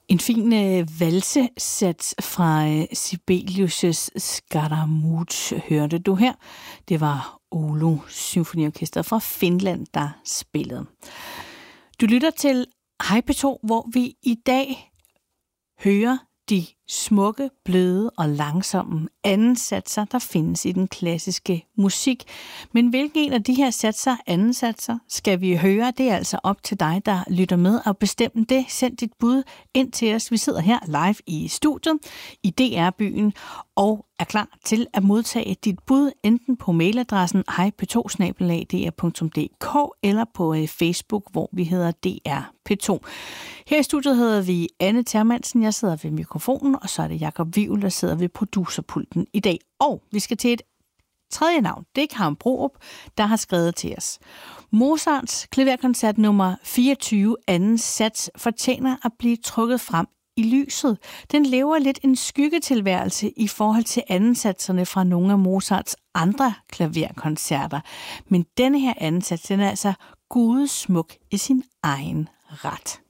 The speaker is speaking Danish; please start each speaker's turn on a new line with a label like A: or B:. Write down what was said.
A: En fin valsesats fra Sibelius' Scaramouche hørte du her. Det var Oulu Symfoniorkester fra Finland, der spillede. Du lytter til Hej P2, hvor vi i dag hører de smukke, bløde og langsomme anden satser, der findes i den klassiske musik. Men hvilken en af de her satser, anden satser, skal vi høre? Det er altså op til dig, der lytter med, og bestemme det. Send dit bud ind til os. Vi sidder her live i studiet i DR-byen og er klar til at modtage dit bud enten på mailadressen hejp2@dr.dk eller på Facebook, hvor vi hedder DR P2. Her i studiet hedder vi Anne Termansen, jeg sidder ved mikrofonen, og så er det Jakob Wivel, der sidder ved producerpulten i dag. Og vi skal til et tredje navn. Det er Karen Brorup, der har skrevet til os. Mozarts klaverkoncert nummer 24, anden sats, fortjener at blive trukket frem i lyset. Den lever lidt en skyggetilværelse i forhold til andensatserne fra nogle af Mozarts andre klaverkoncerter. Men denne her andensats, den er altså gudesmuk i sin egen ret.